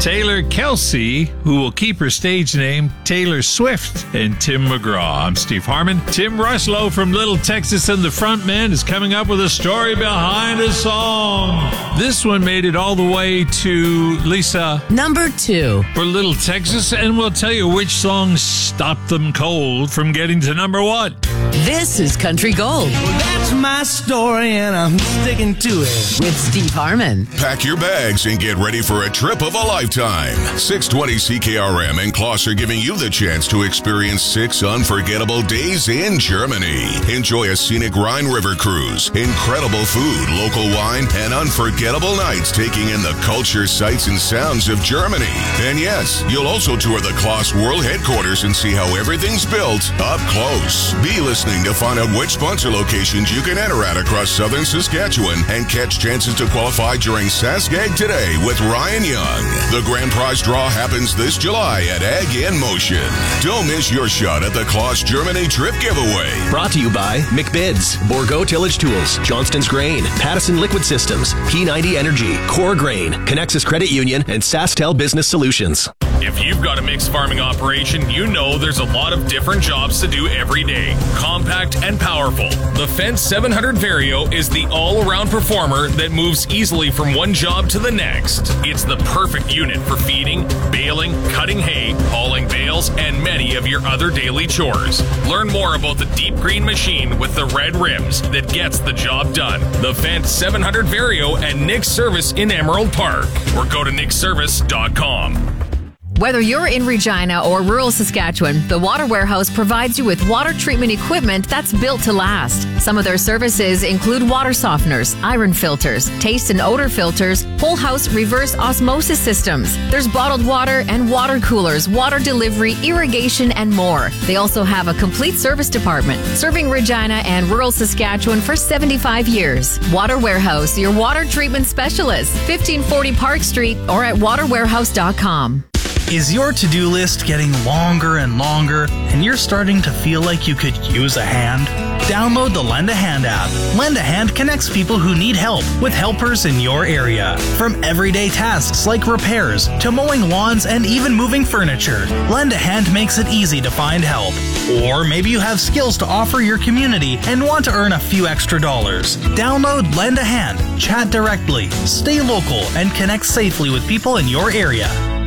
Taylor Kelsey, who will keep her stage name Taylor Swift, and Tim McGraw. I'm Steve Harmon. Tim Rushlow from Little Texas and the Frontmen is coming up with a story behind a song. This one made it all the way to Lisa. Number 2. For Little Texas, and we'll tell you which song stopped them cold from getting to number 1. This is Country Gold. Well, that's my story, and I'm sticking to it. With Steve Harmon. Pack your bags and get ready for a trip of a lifetime. 620 CKRM and Kloss are giving you the chance to experience 6 unforgettable days in Germany. Enjoy a scenic Rhine River cruise, incredible food, local wine, and unforgettable nights taking in the culture, sights, and sounds of Germany. And yes, you'll also tour the Kloss World Headquarters and see how everything's built up close. Be listening to find out which sponsor locations you can enter at across southern Saskatchewan and catch chances to qualify during SaskAg Today with Ryan Young. The grand prize draw happens this July at Ag in Motion. Don't miss your shot at the Kloss Germany trip giveaway. Brought to you by McBids, Borgo Tillage Tools, Johnston's Grain, Pattison Liquid Systems, P90 Energy, Core Grain, Connexus Credit Union, and SaskTel Business Solutions. If you've got a mixed farming operation, you know there's a lot of different jobs to do every day. Compact and powerful. The Fendt 700 Vario is the all-around performer that moves easily from one job to the next. It's the perfect unit for feeding, baling, cutting hay, hauling bales, and many of your other daily chores. Learn more about the deep green machine with the red rims that gets the job done. The Fendt 700 Vario at Nick's Service in Emerald Park, or go to nickservice.com. Whether you're in Regina or rural Saskatchewan, the Water Warehouse provides you with water treatment equipment that's built to last. Some of their services include water softeners, iron filters, taste and odor filters, whole house reverse osmosis systems. There's bottled water and water coolers, water delivery, irrigation, and more. They also have a complete service department, serving Regina and rural Saskatchewan for 75 years. Water Warehouse, your water treatment specialist, 1540 Park Street or at waterwarehouse.com. Is your to-do list getting longer and longer, and you're starting to feel like you could use a hand? Download the Lend a Hand app. Lend a Hand connects people who need help with helpers in your area. From everyday tasks like repairs to mowing lawns and even moving furniture, Lend a Hand makes it easy to find help. Or maybe you have skills to offer your community and want to earn a few extra dollars. Download Lend a Hand, chat directly, stay local, and connect safely with people in your area.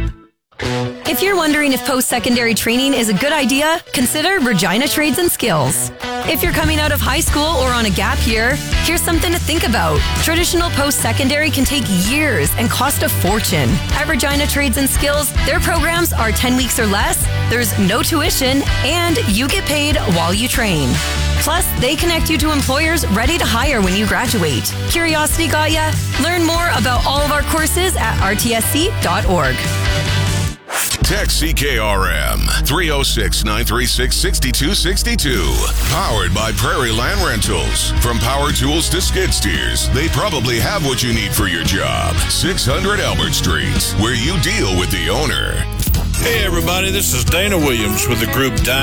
If you're wondering if post-secondary training is a good idea, consider Regina Trades and Skills. If you're coming out of high school or on a gap year, here's something to think about. Traditional post-secondary can take years and cost a fortune. At Regina Trades and Skills, their programs are 10 weeks or less, there's no tuition, and you get paid while you train. Plus, they connect you to employers ready to hire when you graduate. Curiosity got ya? Learn more about all of our courses at rtsc.org. Text CKRM 306-936-6262. Powered by Prairie Land Rentals. From power tools to skid steers, they probably have what you need for your job. 600 Albert Street, where you deal with the owner. Hey everybody, this is Dana Williams with the group